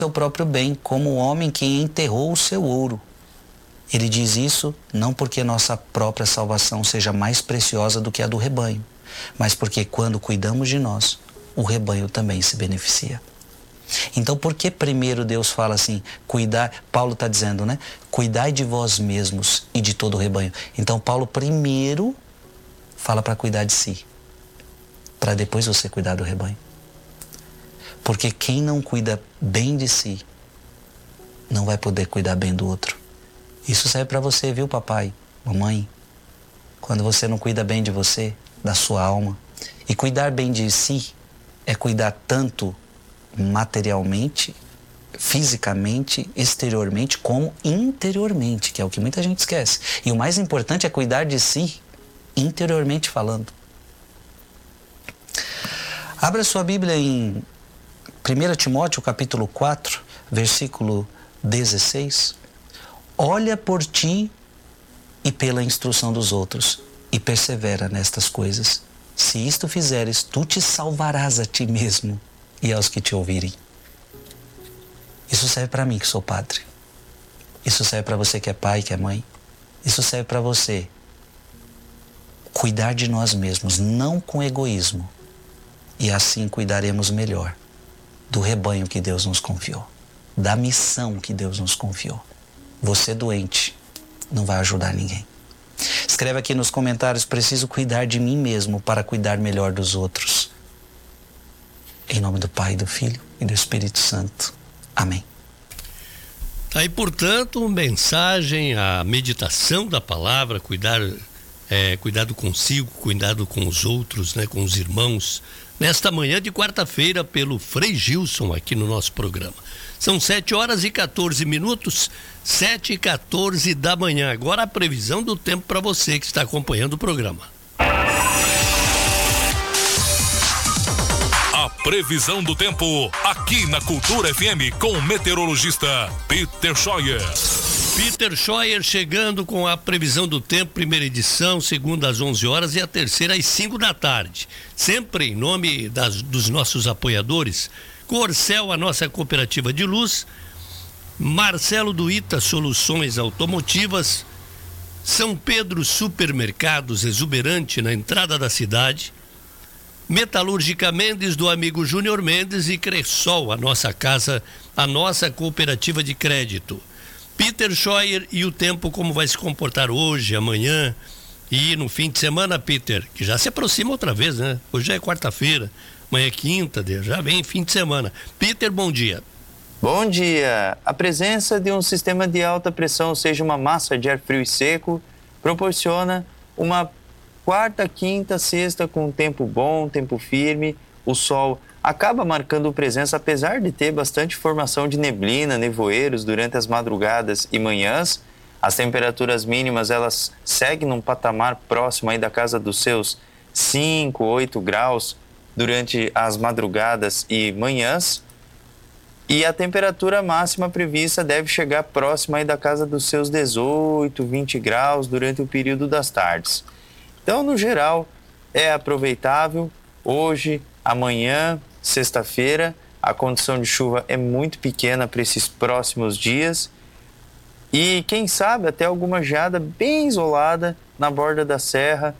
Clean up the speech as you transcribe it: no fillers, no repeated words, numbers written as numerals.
seu próprio bem, como o homem que enterrou o seu ouro. Ele diz isso não porque nossa própria salvação seja mais preciosa do que a do rebanho, mas porque quando cuidamos de nós, o rebanho também se beneficia. Então, por que primeiro Deus fala assim, Paulo está dizendo, né? Cuidai de vós mesmos e de todo o rebanho. Então, Paulo primeiro fala para cuidar de si, para depois você cuidar do rebanho. Porque quem não cuida bem de si, não vai poder cuidar bem do outro. Isso serve para você, viu, papai, mamãe? Quando você não cuida bem de você, da sua alma. E cuidar bem de si é cuidar tanto materialmente, fisicamente, exteriormente, como interiormente, que é o que muita gente esquece. E o mais importante é cuidar de si, interiormente falando. Abra sua Bíblia em 1 Timóteo, capítulo 4, versículo 16. Olha por ti e pela instrução dos outros, e persevera nestas coisas. Se isto fizeres, tu te salvarás a ti mesmo e aos que te ouvirem. Isso serve para mim que sou padre. Isso serve para você que é pai, que é mãe. Isso serve para você cuidar de nós mesmos, não com egoísmo. E assim cuidaremos melhor do rebanho que Deus nos confiou, da missão que Deus nos confiou. Você doente não vai ajudar ninguém. Escreve aqui nos comentários, preciso cuidar de mim mesmo para cuidar melhor dos outros. Em nome do Pai, do Filho e do Espírito Santo. Amém. Aí, portanto, mensagem, a meditação da palavra, cuidado consigo, cuidado com os outros, né, com os irmãos, nesta manhã de quarta-feira pelo Frei Gilson aqui no nosso programa. São 7h14, 7h14 da manhã. Agora a previsão do tempo para você que está acompanhando o programa. A previsão do tempo aqui na Cultura FM com o meteorologista Peter Scheuer. Peter Scheuer chegando com a previsão do tempo, primeira edição, segunda às 11 horas e a terceira às 5 da tarde. Sempre em nome dos nossos apoiadores, Corcel, a nossa cooperativa de luz, Marcelo do Ita Soluções Automotivas, São Pedro Supermercados, exuberante na entrada da cidade, Metalúrgica Mendes, do amigo Júnior Mendes, e Cressol, a nossa casa, a nossa cooperativa de crédito. Peter Scheuer e o tempo, como vai se comportar hoje, amanhã e no fim de semana, Peter, que já se aproxima outra vez, né? Hoje já é quarta-feira, amanhã é quinta, já vem fim de semana. Peter, bom dia. Bom dia. A presença de um sistema de alta pressão, ou seja, uma massa de ar frio e seco, proporciona uma quarta, quinta, sexta com tempo bom, tempo firme. O sol acaba marcando presença, apesar de ter bastante formação de neblina, nevoeiros durante as madrugadas e manhãs. As temperaturas mínimas, elas seguem num patamar próximo aí da casa dos seus 5, 8 graus durante as madrugadas e manhãs. E a temperatura máxima prevista deve chegar próxima aí da casa dos seus 18, 20 graus durante o período das tardes. Então, no geral, é aproveitável. Hoje, amanhã, sexta-feira, a condição de chuva é muito pequena para esses próximos dias. E quem sabe até alguma geada bem isolada na borda da serra